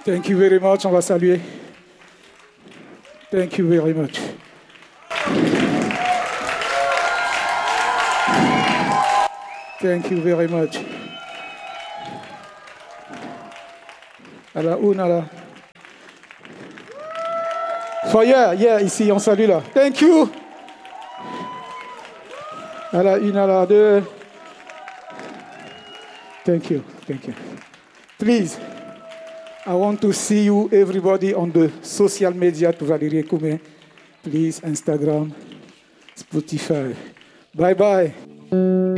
Thank you very much. On va saluer. Thank you very much. Thank you very much. À la une, à la... So yeah, ici, on salue là. Thank you. À la une, à la deux. Thank you. Please, I want to see you, everybody, on the social media to Valérie Koumé. Please, Instagram, Spotify. Bye-bye.